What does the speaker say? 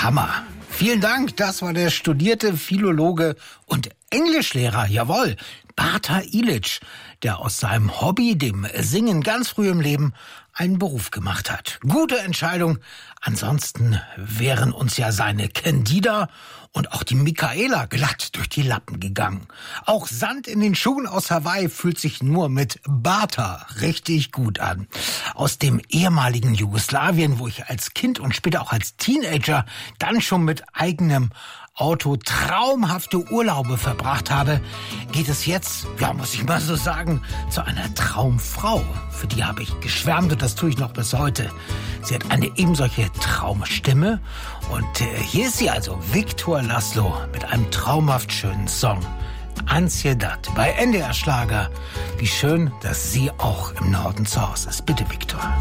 Hammer. Vielen Dank, das war der studierte Philologe und Englischlehrer, jawohl, Bata Ilic, der aus seinem Hobby, dem Singen, ganz früh im Leben einen Beruf gemacht hat. Gute Entscheidung. Ansonsten wären uns ja seine Candida und auch die Michaela glatt durch die Lappen gegangen. Auch Sand in den Schuhen aus Hawaii fühlt sich nur mit Bata richtig gut an. Aus dem ehemaligen Jugoslawien, wo ich als Kind und später auch als Teenager dann schon mit eigenem Auto traumhafte Urlaube verbracht habe, geht es jetzt, ja, muss ich mal so sagen, zu einer Traumfrau. Für die habe ich geschwärmt und das tue ich noch bis heute. Sie hat eine ebensolche Traumstimme und hier ist sie also, Viktor Laszlo, mit einem traumhaft schönen Song. Ansiedad bei NDR Schlager. Wie schön, dass sie auch im Norden zu Hause ist. Bitte, Viktor.